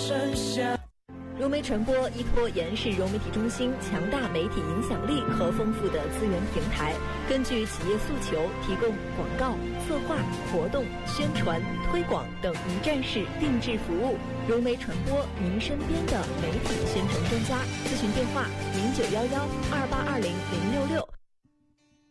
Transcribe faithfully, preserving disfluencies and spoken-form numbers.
剩下。 融媒传播依托延世融媒体中心强大媒体影响力和丰富的资源平台，根据企业诉求，提供广告、策划、活动、宣传、推广等一站式定制服务。融媒传播，您身边的媒体宣传专家。咨询电话：零九幺幺二八二零零六六。